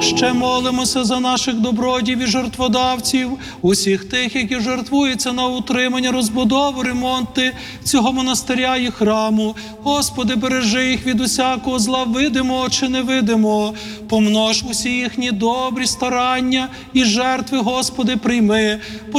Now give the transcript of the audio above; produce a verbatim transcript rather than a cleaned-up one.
Ще молимося за наших добродіїв і жертводавців, усіх тих, які жертвуються на утримання, розбудову, ремонти цього монастиря і храму. Господи, бережи їх від усякого зла, видимого чи невидимого. Помнож усі їхні добрі старання і жертви, Господи, прийми.